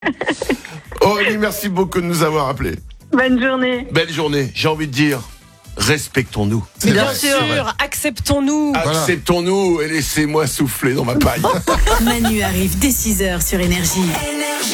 Aurélie, merci beaucoup de nous avoir appelés. Bonne journée. Belle journée. J'ai envie de dire, respectons-nous. Bien vrai, sûr, c'est vrai. acceptons-nous. Acceptons-nous et laissez-moi souffler dans ma paille. Manu arrive dès 6h sur Énergie.